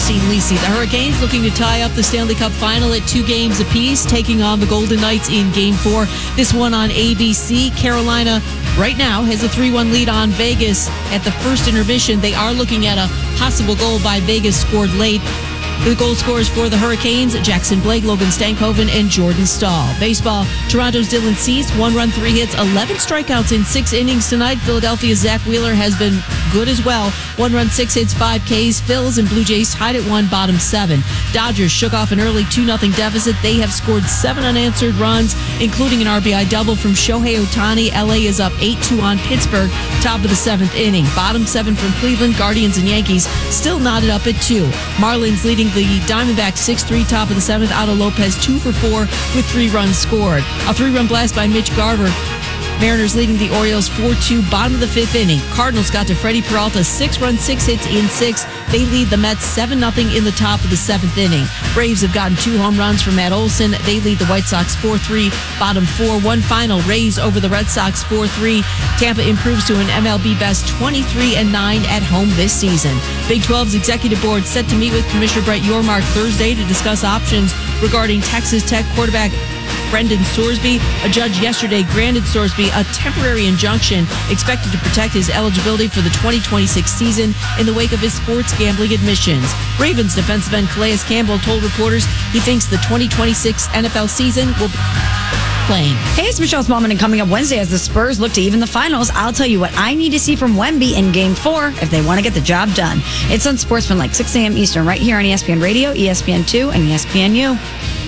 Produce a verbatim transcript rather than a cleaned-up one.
Christine Lisi. The Hurricanes looking to tie up the Stanley Cup final at two games apiece, taking on the Golden Knights in Game four. This one on A B C. Carolina right now has a three one lead on Vegas at the first intermission. They are looking at a possible goal by Vegas scored late. The goal scorers for the Hurricanes, Jackson Blake, Logan Stankoven, and Jordan Stahl. Baseball, Toronto's Dylan Cease, one run, three hits, eleven strikeouts in six innings tonight. Philadelphia's Zach Wheeler has been good as well. One run, six hits, five Ks. Phils and Blue Jays tied at one, bottom seven. Dodgers shook off an early two nothing deficit. They have scored seven unanswered runs, including an R B I double from Shohei Ohtani. L A is up eight two on Pittsburgh, top of the seventh inning. Bottom seven from Cleveland, Guardians and Yankees still knotted up at two. Marlins leading the Diamondbacks six three, top of the seventh. Otto Lopez two for four with three runs scored. A three-run blast by Mitch Garver. Mariners leading the Orioles four two, bottom of the fifth inning. Cardinals got to Freddie Peralta, six runs, six hits in six. They lead the Mets seven nothing in the top of the seventh inning. Braves have gotten two home runs from Matt Olson. They lead the White Sox four three, bottom four. One final, Rays over the Red Sox four three. Tampa improves to an M L B best twenty-three and nine at home this season. Big twelve's executive board set to meet with Commissioner Brett Yormark Thursday to discuss options regarding Texas Tech quarterback Brendan Sorsby. A judge yesterday granted Sorsby a temporary injunction expected to protect his eligibility for the twenty twenty-six season in the wake of his sports gambling admissions. Ravens defensive end Calais Campbell told reporters he thinks the twenty twenty-six N F L season will be playing. Hey, it's Michelle Smallman, and coming up Wednesday as the Spurs look to even the finals, I'll tell you what I need to see from Wemby in Game four if they want to get the job done. It's on Sportsman like six a.m. Eastern right here on E S P N Radio, E S P N two, and E S P N U.